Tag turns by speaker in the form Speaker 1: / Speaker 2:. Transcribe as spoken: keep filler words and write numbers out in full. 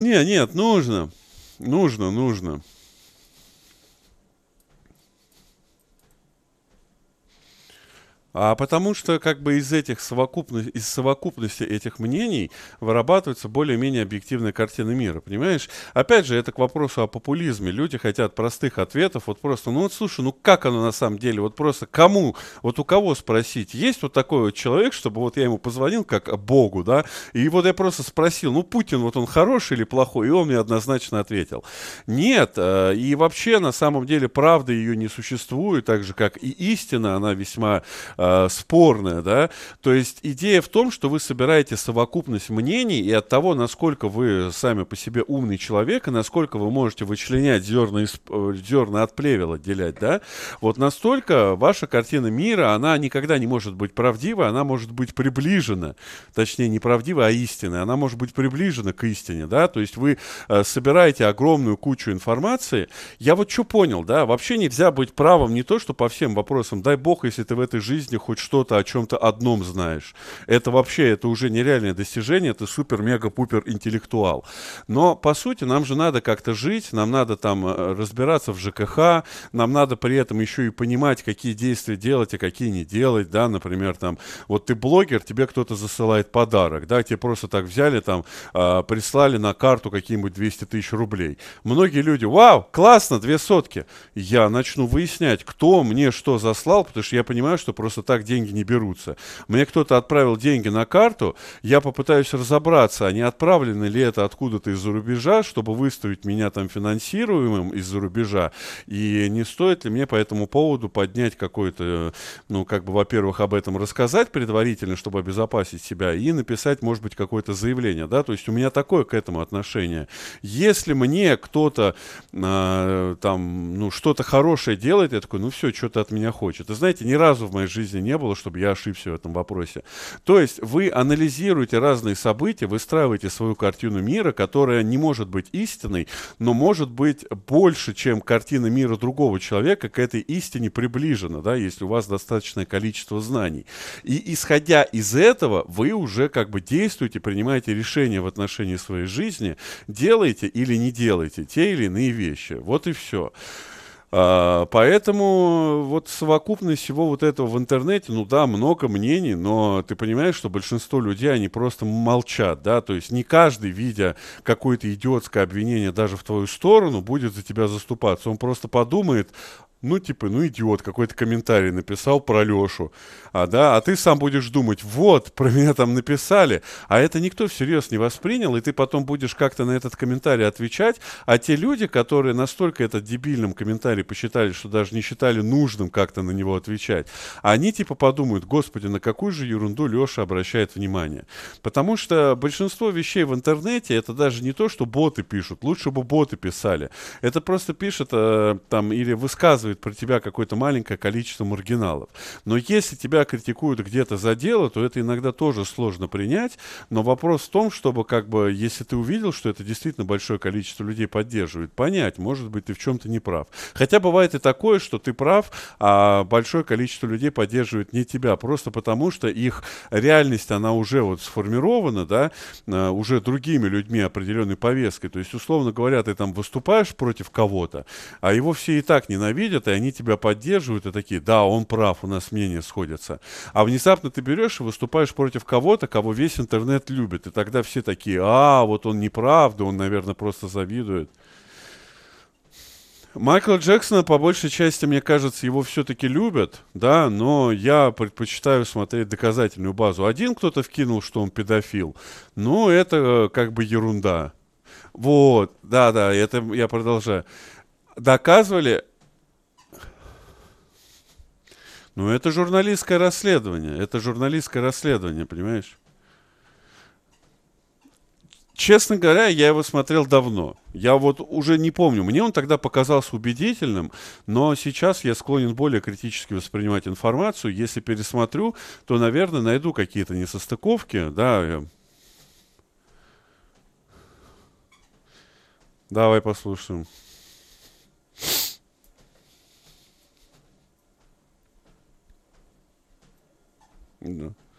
Speaker 1: Не, нет, нужно. Нужно, нужно. А потому что как бы из этих совокупно из совокупности этих мнений вырабатывается более-менее объективная картина мира, понимаешь? Опять же, это к вопросу о популизме. Люди хотят простых ответов. Вот просто, ну вот слушай, ну как оно на самом деле? Вот просто кому, вот у кого спросить? Есть вот такой вот человек, чтобы вот я ему позвонил как Богу, да, и вот я просто спросил, ну Путин, вот он хороший или плохой? И он мне однозначно ответил. Нет, э, и вообще на самом деле правда ее не существует, так же как и истина, она весьма э, спорная, да. То есть идея в том, что вы собираете совокупность мнений, и от того, насколько вы сами по себе умный человек, и насколько вы можете вычленять зерна, из, э, зерна от плевел отделять, да, вот настолько ваша картина мира, она никогда не может быть правдива, она может быть приближена, точнее не правдива, а истинная, она может быть приближена к истине, да, то есть вы э, собираете огромную кучу информации. Я вот что понял, да, вообще нельзя быть правым не то, что по всем вопросам, дай бог, если ты в этой жизни хоть что-то о чем-то одном знаешь. Это вообще, это уже нереальное достижение, ты супер-мега-пупер интеллектуал. Но, по сути, нам же надо как-то жить, нам надо там э, разбираться в ЖКХ, нам надо при этом еще и понимать, какие действия делать, а какие не делать, да, например, там, вот ты блогер, тебе кто-то засылает подарок, да, тебе просто так взяли там, э, прислали на карту какие-нибудь двести тысяч рублей. Многие люди, вау, классно, две сотки. Я начну выяснять, кто мне что заслал, потому что я понимаю, что просто так деньги не берутся. Мне кто-то отправил деньги на карту, я попытаюсь разобраться, а не отправлены ли это откуда-то из-за рубежа, чтобы выставить меня там финансируемым из-за рубежа, и не стоит ли мне по этому поводу поднять какой-то, ну, как бы, во-первых, об этом рассказать предварительно, чтобы обезопасить себя, и написать, может быть, какое-то заявление, да, то есть у меня такое к этому отношение. Если мне кто-то э, там, ну, что-то хорошее делает, я такой, ну, все, что-то от меня хочет. И знаете, ни разу в моей жизни не было, чтобы я ошибся в этом вопросе. То есть вы анализируете разные события, выстраиваете свою картину мира, которая не может быть истинной, но может быть больше, чем картина мира другого человека, к этой истине приближена, да, если у вас достаточное количество знаний. И исходя из этого, вы уже как бы действуете, принимаете решения в отношении своей жизни, делаете или не делаете те или иные вещи. Вот и все. А, поэтому вот совокупность всего вот этого в интернете, ну да, много мнений, но ты понимаешь, что большинство людей, они просто молчат, да, то есть не каждый, видя какое-то идиотское обвинение даже в твою сторону, будет за тебя заступаться. Он просто подумает, ну, типа, ну, идиот, какой-то комментарий написал про Лешу, а, да, а ты сам будешь думать, вот, про меня там написали, а это никто всерьез не воспринял, и ты потом будешь как-то на этот комментарий отвечать, а те люди, которые настолько этот дебильным комментарий посчитали, что даже не считали нужным как-то на него отвечать, они типа подумают, господи, на какую же ерунду Леша обращает внимание. Потому что большинство вещей в интернете, это даже не то, что боты пишут, лучше бы боты писали. Это просто пишет э, там или высказывает про тебя какое-то маленькое количество маргиналов. Но если тебя критикуют где-то за дело, то это иногда тоже сложно принять. Но вопрос в том, чтобы как бы, если ты увидел, что это действительно большое количество людей поддерживает, понять, может быть, ты в чем-то не прав. Хотя бывает и такое, что ты прав, а большое количество людей поддерживает не тебя, просто потому что их реальность, она уже вот сформирована, да, э, уже другими людьми определенной повесткой. То есть, условно говоря, ты там выступаешь против кого-то, а его все и так ненавидят, и они тебя поддерживают, и такие, да, он прав, у нас мнения сходятся. А внезапно ты берешь и выступаешь против кого-то, кого весь интернет любит, и тогда все такие, а, вот он неправ, да он, наверное, просто завидует. Майкла Джексона, по большей части, мне кажется, его все-таки любят, да, но я предпочитаю смотреть доказательную базу. Один кто-то вкинул, что он педофил, ну, это э, как бы ерунда. Вот, да-да, это я продолжаю. Доказывали, ну, это журналистское расследование, это журналистское расследование, понимаешь? Честно говоря, я его смотрел давно. Я вот уже не помню. Мне он тогда показался убедительным, но сейчас я склонен более критически воспринимать информацию. Если пересмотрю, то, наверное, найду какие-то несостыковки. Да, я- давай послушаем. Да.